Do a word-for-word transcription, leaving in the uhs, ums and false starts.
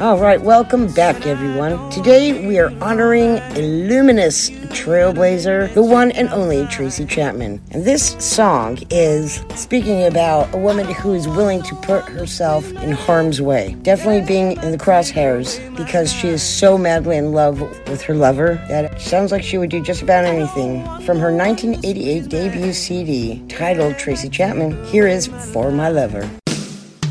All right, welcome back, everyone. Today we are honoring a luminous trailblazer, the one and only Tracy Chapman. And this song is speaking about a woman who is willing to put herself in harm's way. Definitely being in the crosshairs because she is so madly in love with her lover that it sounds like she would do just about anything. From her nineteen eighty-eight debut C D titled Tracy Chapman, here is For My Lover.